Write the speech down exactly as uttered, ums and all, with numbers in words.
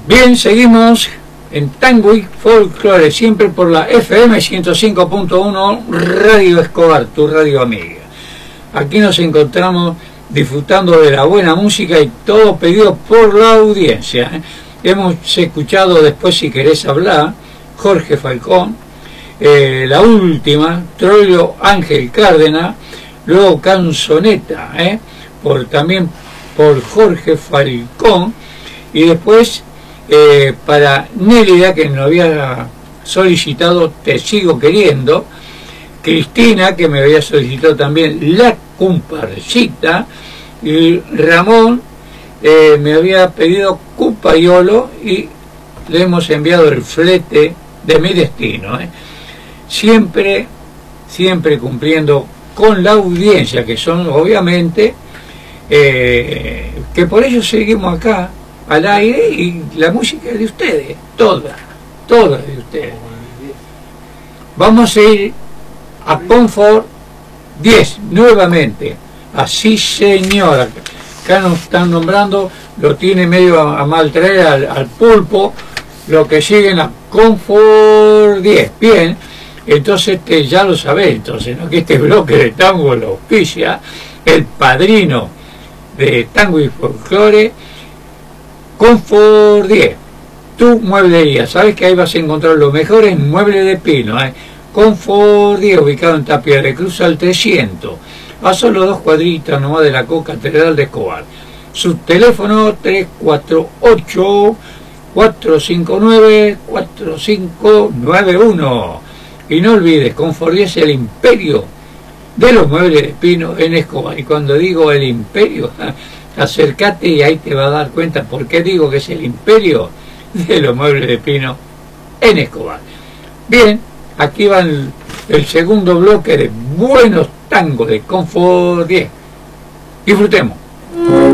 Bien, seguimos en Tango y Folklore, siempre por la F M ciento cinco punto uno Radio Escobar, tu radio amiga. Aquí nos encontramos disfrutando de la buena música y todo pedido por la audiencia. ¿eh? Hemos escuchado Después si querés hablar, Jorge Falcón, eh, la última, Troilo Ángel Cárdenas, luego Canzoneta, ¿eh? por, también por Jorge Falcón, y después eh, para Nélida, que nos había solicitado Te sigo queriendo, Cristina, que me había solicitado también La Comparsita, y Ramón eh, me había pedido Cupayolo y le hemos enviado el flete de mi destino. ¿eh? Siempre, siempre cumpliendo con la audiencia, que son obviamente, eh, que por ello seguimos acá al aire, y la música es de ustedes, toda, toda de ustedes. Vamos a ir a Confort diez nuevamente. Así, señora, acá nos están nombrando, lo tiene medio a, a mal traer al, al pulpo, lo que siguen a Confort diez. Bien, entonces este, ya lo sabés, entonces, ¿no? que este bloque de tango lo auspicia el padrino de Tango y Folklore, Confort diez, tu mueblería. Sabes que ahí vas a encontrar los mejores muebles de pino. ¿eh? Confort diez, ubicado en Tapia de Cruz al trescientos, a solo dos cuadritas nomás de la Catedral de Escobar. Su teléfono tres cuatro ocho, cuatro cinco nueve, cuatro cinco nueve uno. Y no olvides, Confort diez es el imperio de los muebles de pino en Escobar. Y cuando digo el imperio, acércate y ahí te va a dar cuenta por qué digo que es el imperio de los muebles de pino en Escobar. Bien, aquí va el, el segundo bloque de buenos tangos de Confort diez. Disfrutemos.